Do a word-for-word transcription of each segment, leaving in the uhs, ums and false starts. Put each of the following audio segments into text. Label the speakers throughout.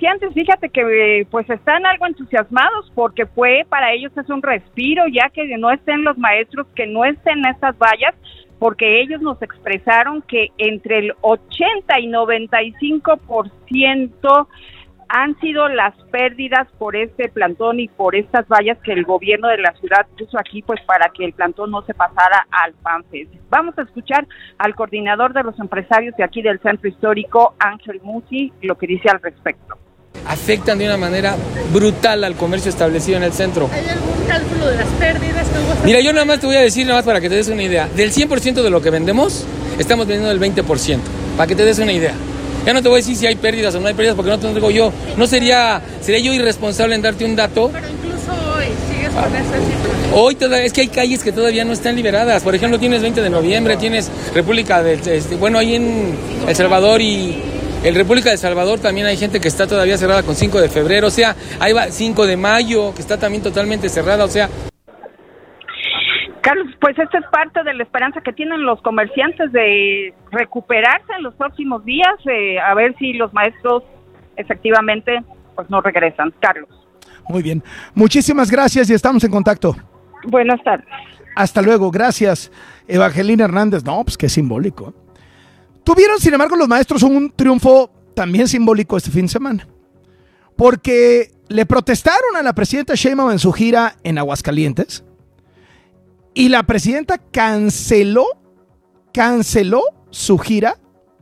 Speaker 1: comerciantes, fíjate que eh, pues están algo entusiasmados porque fue para ellos es un respiro, ya que no estén los maestros, que no estén estas vallas, porque ellos nos expresaron que entre el ochenta y noventa y cinco por ciento han sido las pérdidas por este plantón y por estas vallas que el gobierno de la ciudad puso aquí, pues para que el plantón no se pasara al FanFest. Vamos a escuchar al coordinador de los empresarios de aquí del centro histórico, Ángel Musi, lo que dice al respecto.
Speaker 2: Afectan de una manera brutal al comercio establecido en el centro.
Speaker 3: ¿Hay algún cálculo de las pérdidas?
Speaker 2: Mira, yo nada más te voy a decir, nada más para que te des una idea. Del cien por ciento de lo que vendemos, estamos vendiendo el veinte por ciento, para que te des una idea. Ya no te voy a decir si hay pérdidas o no hay pérdidas, porque no te lo digo yo. No sería, sería yo irresponsable en darte un dato.
Speaker 3: Pero incluso hoy sigues con ah. esa cifra.
Speaker 2: Hoy todavía, es que hay calles que todavía no están liberadas. Por ejemplo, tienes veinte de noviembre, tienes República del, este, bueno, ahí en El Salvador y el República de El Salvador también hay gente que está todavía cerrada con cinco de febrero, o sea, ahí va cinco de mayo, que está también totalmente cerrada, o sea.
Speaker 1: Carlos, pues esta es parte de la esperanza que tienen los comerciantes de recuperarse en los próximos días, eh, a ver si los maestros efectivamente pues no regresan. Carlos.
Speaker 4: Muy bien, muchísimas gracias y estamos en contacto.
Speaker 1: Buenas tardes.
Speaker 4: Hasta luego, gracias. Evangelina Hernández, no, pues qué simbólico. Tuvieron, sin embargo, los maestros un triunfo también simbólico este fin de semana, porque le protestaron a la presidenta Sheinbaum en su gira en Aguascalientes. Y la presidenta canceló, canceló su gira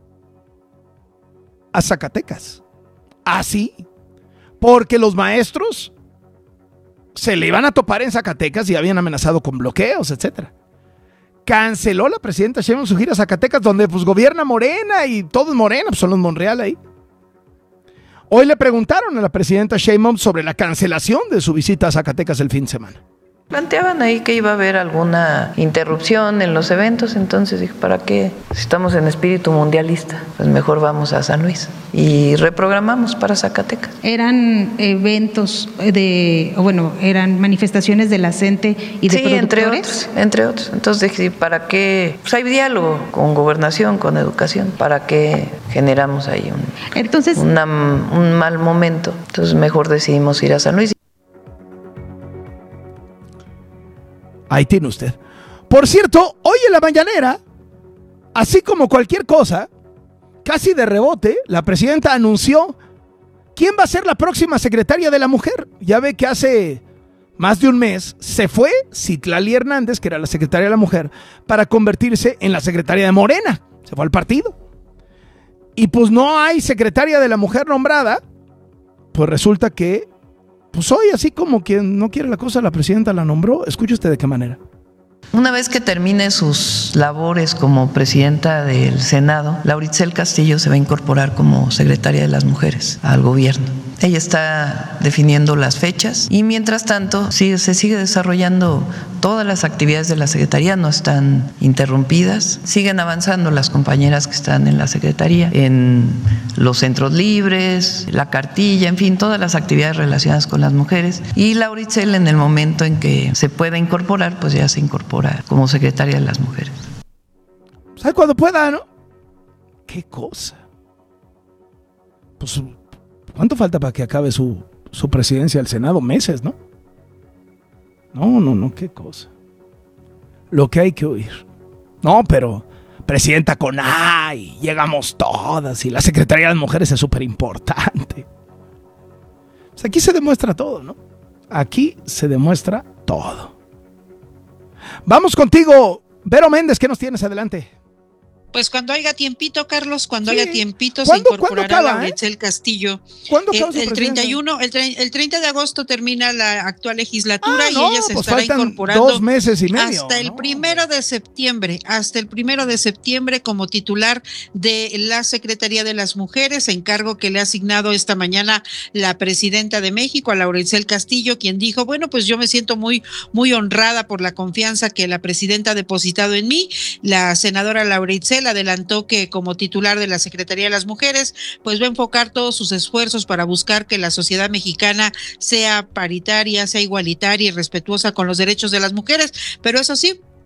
Speaker 4: a Zacatecas. Así, porque los maestros se le iban a topar en Zacatecas y habían amenazado con bloqueos, etcétera. Canceló la presidenta Sheinbaum su gira a Zacatecas, donde pues gobierna Morena y todo es Morena, pues son los Monreal ahí. Hoy le preguntaron a la presidenta Sheinbaum sobre la cancelación de su visita a Zacatecas el fin de semana.
Speaker 5: Planteaban ahí que iba a haber alguna interrupción en los eventos, entonces dije, ¿para qué? Si estamos en espíritu mundialista, pues mejor vamos a San Luis. Y reprogramamos para Zacatecas.
Speaker 6: ¿Eran eventos de, bueno, eran manifestaciones de la CENTE y de
Speaker 5: sí,
Speaker 6: productores?
Speaker 5: entre otros, entre otros. Entonces dije, ¿para qué? Pues hay diálogo con gobernación, con educación, ¿para qué generamos ahí un,
Speaker 6: Entonces,
Speaker 5: una, un mal momento? Entonces mejor decidimos ir a San Luis.
Speaker 4: Ahí tiene usted. Por cierto, hoy en la mañanera, así como cualquier cosa, casi de rebote, la presidenta anunció quién va a ser la próxima secretaria de la mujer. Ya ve que hace más de un mes se fue Citlali Hernández, que era la secretaria de la mujer, para convertirse en la secretaria de Morena. Se fue al partido. Y pues no hay secretaria de la mujer nombrada. Pues resulta que pues hoy, así como quien no quiere la cosa, la presidenta la nombró. Escuche usted de qué manera.
Speaker 5: Una vez que termine sus labores como presidenta del Senado, Lauricel Castillo se va a incorporar como secretaria de las mujeres al gobierno. Ella está definiendo las fechas y mientras tanto sigue, se sigue desarrollando todas las actividades de la Secretaría, no están interrumpidas. Siguen avanzando las compañeras que están en la Secretaría, en los centros libres, la cartilla, en fin, todas las actividades relacionadas con las mujeres. Y Lauricel, en el momento en que se pueda incorporar, pues ya se incorpora como secretaria de las mujeres.
Speaker 4: ¿Sabe cuándo pueda, no? ¿Qué cosa? Pues, ¿cuánto falta para que acabe su, su presidencia del Senado? Meses, ¿no? No, no, no, qué cosa. Lo que hay que oír. No, pero presidenta con A y llegamos todas y la Secretaría de las Mujeres es súper importante. Pues aquí se demuestra todo, ¿no? Aquí se demuestra todo. Vamos contigo, Vero Méndez, ¿qué nos tienes? Adelante.
Speaker 7: Pues cuando haya tiempito, Carlos, cuando
Speaker 4: sí.
Speaker 7: haya tiempito se incorporará
Speaker 4: acaba,
Speaker 7: Lauricel eh? Castillo.
Speaker 4: ¿Cuándo
Speaker 7: eh,
Speaker 4: acaba su
Speaker 7: el treinta y uno, el, el treinta de agosto termina la actual legislatura ah, y no, ella se
Speaker 4: pues
Speaker 7: estará incorporando
Speaker 4: dos meses y medio,
Speaker 7: hasta el
Speaker 4: ¿no?
Speaker 7: primero de septiembre, hasta el primero de septiembre como titular de la Secretaría de las Mujeres, encargo que le ha asignado esta mañana la presidenta de México, a Lauricel Castillo, quien dijo, bueno, pues yo me siento muy, muy honrada por la confianza que la presidenta ha depositado en mí. La senadora Lauricel adelantó que como titular de la Secretaría de las Mujeres, pues va a enfocar todos sus esfuerzos para buscar que la sociedad mexicana sea paritaria, sea igualitaria y respetuosa con los derechos de las mujeres, pero eso sí,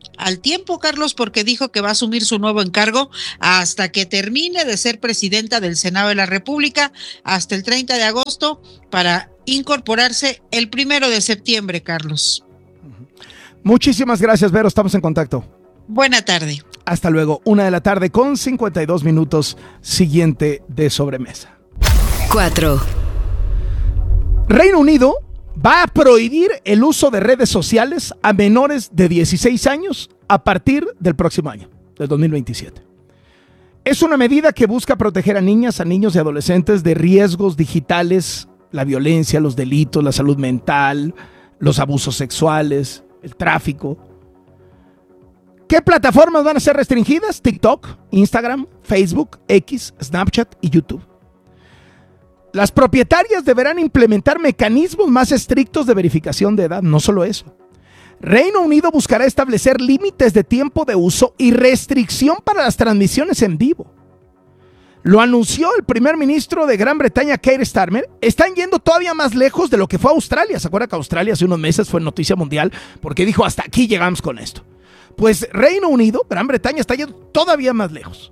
Speaker 7: al tiempo, Carlos, porque dijo que va a asumir su nuevo encargo hasta que termine de ser presidenta del Senado de la República hasta el treinta de agosto para incorporarse el primero de septiembre, Carlos.
Speaker 4: Muchísimas gracias, Vero. Estamos en contacto.
Speaker 7: Buena tarde.
Speaker 4: Hasta luego. Una de la tarde con cincuenta y dos minutos. Siguiente de sobremesa.
Speaker 8: cuatro.
Speaker 4: Reino Unido va a prohibir el uso de redes sociales a menores de dieciséis años a partir del próximo año, del dos mil veintisiete. Es una medida que busca proteger a niñas, a niños y adolescentes de riesgos digitales, la violencia, los delitos, la salud mental, los abusos sexuales, el tráfico. ¿Qué plataformas van a ser restringidas? TikTok, Instagram, Facebook, X, Snapchat y YouTube. Las propietarias deberán implementar mecanismos más estrictos de verificación de edad, no solo eso. Reino Unido buscará establecer límites de tiempo de uso y restricción para las transmisiones en vivo. Lo anunció el primer ministro de Gran Bretaña, Keir Starmer. Están yendo todavía más lejos de lo que fue Australia. ¿Se acuerda que Australia hace unos meses fue noticia mundial porque dijo hasta aquí llegamos con esto? Pues Reino Unido, Gran Bretaña, está yendo todavía más lejos.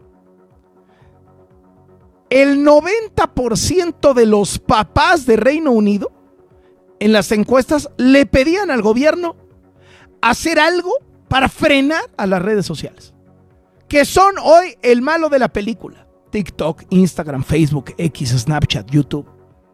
Speaker 4: El noventa por ciento de los papás de Reino Unido en las encuestas le pedían al gobierno hacer algo para frenar a las redes sociales, que son hoy el malo de la película. TikTok, Instagram, Facebook, X, Snapchat, YouTube.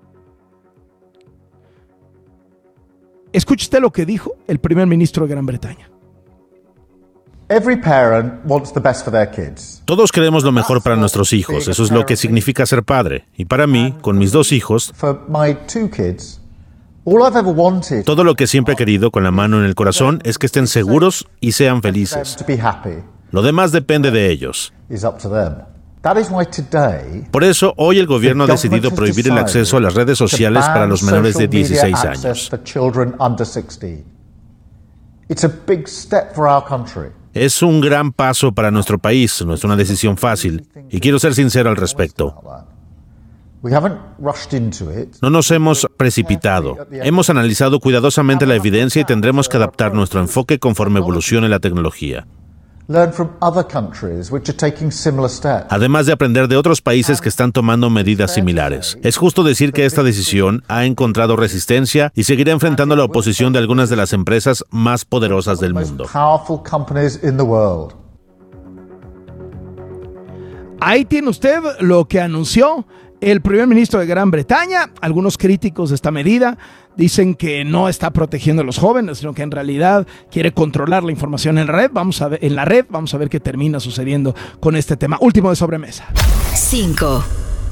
Speaker 4: Escuche usted lo que dijo el primer ministro de Gran Bretaña.
Speaker 9: Every parent wants the best for their kids.
Speaker 10: Todos queremos lo mejor para nuestros hijos. Eso es lo que significa ser padre. Y para mí, con mis dos hijos,
Speaker 9: For my two kids, all I've ever wanted
Speaker 10: todo lo que siempre he querido con la mano en el corazón es que estén seguros y sean felices.
Speaker 9: to be happy
Speaker 10: Lo demás depende de ellos.
Speaker 9: is up to them. That is why today
Speaker 10: Por eso, hoy el gobierno ha decidido prohibir el acceso a las redes sociales para los menores de dieciséis años.
Speaker 9: For children under sixteen. It's a big step for our country.
Speaker 10: Es un gran paso para nuestro país, no es una decisión fácil, y quiero ser sincero al respecto.
Speaker 9: We haven't rushed into it.
Speaker 10: No nos hemos precipitado. Hemos analizado cuidadosamente la evidencia y tendremos que adaptar nuestro enfoque conforme evolucione la tecnología.
Speaker 9: Learn from other countries which are taking similar steps.
Speaker 10: Además de aprender de otros países que están tomando medidas similares. Es justo decir que esta decisión ha encontrado resistencia y seguirá enfrentando la oposición de algunas de las empresas más poderosas del mundo.
Speaker 9: Powerful companies in the world.
Speaker 4: Ahí tiene usted lo que anunció el primer ministro de Gran Bretaña. Algunos críticos de esta medida dicen que no está protegiendo a los jóvenes, sino que en realidad quiere controlar la información en la red. Vamos a ver, en la red, vamos a ver qué termina sucediendo con este tema. Último de sobremesa.
Speaker 8: cinco.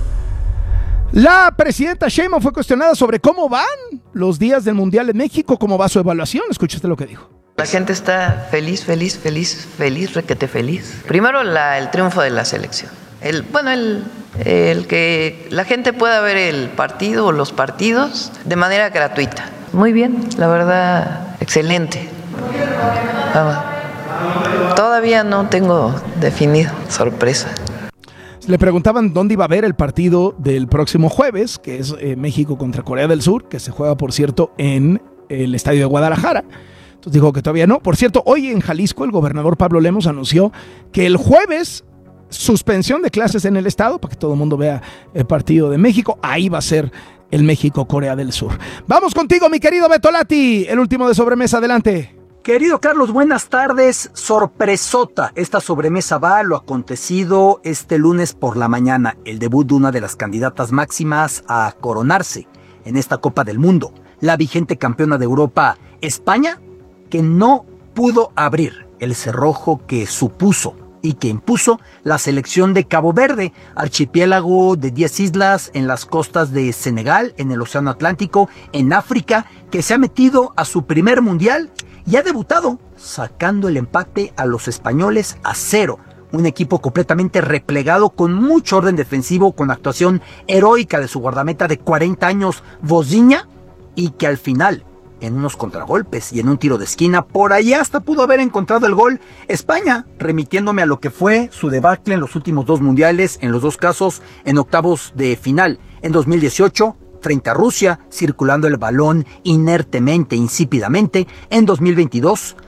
Speaker 4: La presidenta Sheinbaum fue cuestionada sobre cómo van los días del Mundial en México, cómo va su evaluación. Escúchate lo que dijo.
Speaker 5: La gente está feliz, feliz, feliz, feliz, requete feliz. Primero la, el triunfo de la selección. El, bueno, el, el que la gente pueda ver el partido o los partidos de manera gratuita. Muy bien, la verdad, excelente. Vamos. Todavía no tengo definido, sorpresa.
Speaker 4: Le preguntaban dónde iba a ver el partido del próximo jueves, que es eh, México contra Corea del Sur, que se juega, por cierto, en el estadio de Guadalajara. Entonces dijo que todavía no. Por cierto, hoy en Jalisco el gobernador Pablo Lemos anunció que el jueves suspensión de clases en el estado para que todo el mundo vea el partido de México. Ahí va a ser el México-Corea del Sur. Vamos contigo, mi querido Beto Lati, el último de sobremesa. Adelante.
Speaker 11: Querido Carlos, buenas tardes. Sorpresota. Esta sobremesa va a lo acontecido este lunes por la mañana, el debut de una de las candidatas máximas a coronarse en esta Copa del Mundo, la vigente campeona de Europa, España, que no pudo abrir el cerrojo que supuso y que impuso la selección de Cabo Verde, archipiélago de diez islas en las costas de Senegal, en el Océano Atlántico, en África, que se ha metido a su primer mundial y ha debutado sacando el empate a los españoles a cero. Un equipo completamente replegado, con mucho orden defensivo, con actuación heroica de su guardameta de cuarenta años, Vozinha, y que al final, en unos contragolpes y en un tiro de esquina, por ahí hasta pudo haber encontrado el gol España, remitiéndome a lo que fue su debacle en los últimos dos mundiales, en los dos casos en octavos de final, en dos mil dieciocho frente a Rusia, circulando el balón inertemente, insípidamente, en dos mil veintidós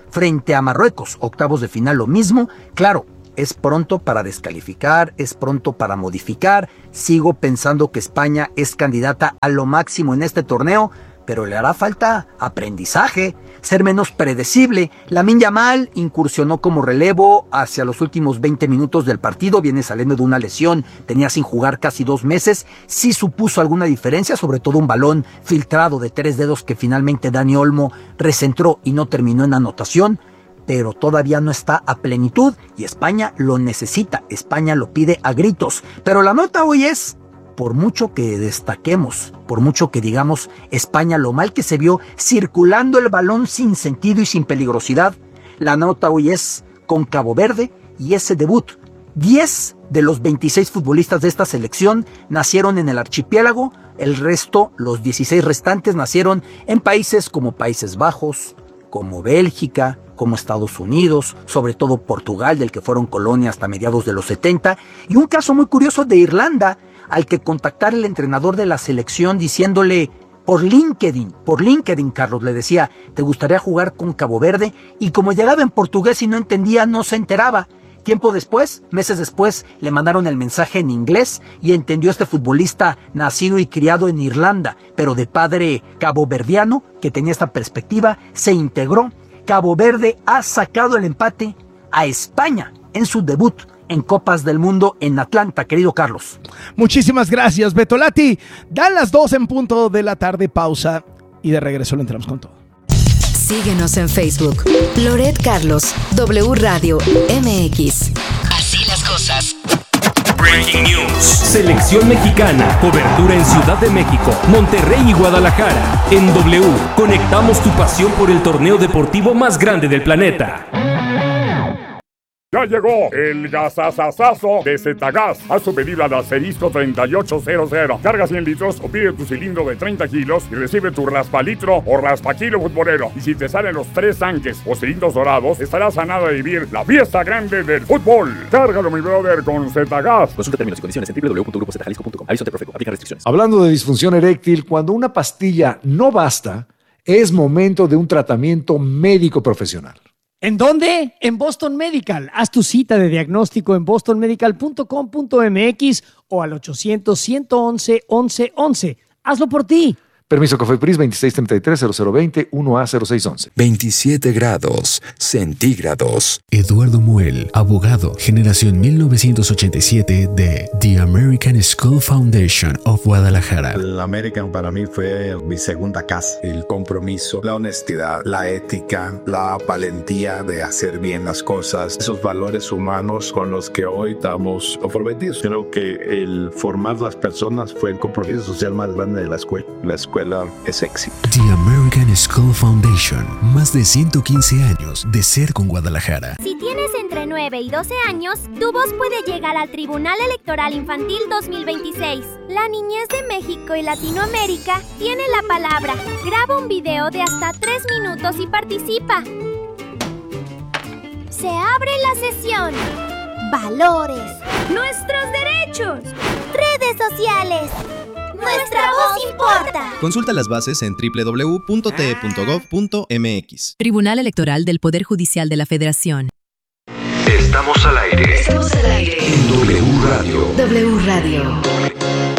Speaker 11: frente a Marruecos, octavos de final lo mismo. Claro, es pronto para descalificar, es pronto para modificar. Sigo pensando que España es candidata a lo máximo en este torneo, pero le hará falta aprendizaje, ser menos predecible. Lamine Yamal incursionó como relevo hacia los últimos veinte minutos del partido, viene saliendo de una lesión, tenía sin jugar casi dos meses, sí supuso alguna diferencia, sobre todo un balón filtrado de tres dedos que finalmente Dani Olmo recentró y no terminó en anotación, pero todavía no está a plenitud y España lo necesita, España lo pide a gritos. Pero la nota hoy es, por mucho que destaquemos, por mucho que digamos España lo mal que se vio circulando el balón sin sentido y sin peligrosidad, la nota hoy es con Cabo Verde y ese debut. diez de los veintiséis futbolistas de esta selección nacieron en el archipiélago, el resto, los dieciséis restantes, nacieron en países como Países Bajos, como Bélgica, como Estados Unidos, sobre todo Portugal, del que fueron colonia hasta mediados de los setenta, y un caso muy curioso de Irlanda, al que contactar el entrenador de la selección diciéndole por LinkedIn, por LinkedIn, Carlos, le decía, ¿te gustaría jugar con Cabo Verde? Y como llegaba en portugués y no entendía, no se enteraba. Tiempo después, meses después, le mandaron el mensaje en inglés y entendió este futbolista nacido y criado en Irlanda, pero de padre caboverdiano, que tenía esta perspectiva, se integró. Cabo Verde ha sacado el empate a España en su debut en Copas del Mundo en Atlanta, querido Carlos.
Speaker 4: Muchísimas gracias, Betolati. Dan las dos en punto de la tarde, pausa y de regreso le entramos con todo.
Speaker 8: Síguenos en Facebook, Loret Carlos, W Radio M X. Así las cosas.
Speaker 12: Breaking News. Selección mexicana. Cobertura en Ciudad de México, Monterrey y Guadalajara. En W, conectamos tu pasión por el torneo deportivo más grande del planeta.
Speaker 13: Ya llegó el gasasasazo de Zetagas. Haz tu pedido al asterisco treinta y ocho cero cero. Carga cien litros o pide tu cilindro de treinta kilos y recibe tu raspalitro o raspakilo futbolero. Y si te salen los tres tanques o cilindros dorados, estarás a nada de vivir la fiesta grande del fútbol. Cárgalo, mi brother, con Zetagas.
Speaker 14: Consulta términos y condiciones en doble u doble u doble u punto grupo zeta jalisco punto com. Aviso de Profeco. Aplica restricciones.
Speaker 15: Hablando de disfunción eréctil, cuando una pastilla no basta, es momento de un tratamiento médico profesional.
Speaker 16: ¿En dónde? En Boston Medical. Haz tu cita de diagnóstico en boston medical punto com punto m x o al ochocientos, ciento once, once once. Hazlo por ti.
Speaker 15: Permiso COFEPRIS veintiséis treinta y tres, cero cero veinte, uno A cero seis once.
Speaker 17: veintisiete grados centígrados.
Speaker 18: Eduardo Muel, abogado, generación mil novecientos ochenta y siete de The American School Foundation of Guadalajara.
Speaker 19: El American para mí fue mi segunda casa. El compromiso, la honestidad, la ética, la valentía de hacer bien las cosas. Esos valores humanos con los que hoy estamos comprometidos. Creo que el formar las personas fue el compromiso social más grande de la escuela. La escuela es éxito.
Speaker 18: The American School Foundation, más de ciento quince años de ser con Guadalajara.
Speaker 20: Si tienes entre nueve y doce años, tu voz puede llegar al Tribunal Electoral Infantil dos mil veintiséis. La niñez de México y Latinoamérica tiene la palabra. Graba un video de hasta tres minutos y participa. Se abre la sesión. Valores. Nuestros derechos. Redes sociales. ¡Nuestra voz importa!
Speaker 21: Consulta las bases en doble u doble u doble u punto t e punto gov punto m x.
Speaker 22: Tribunal Electoral del Poder Judicial de la Federación.
Speaker 17: Estamos al aire.
Speaker 8: Estamos al aire.
Speaker 17: En W Radio.
Speaker 8: W Radio.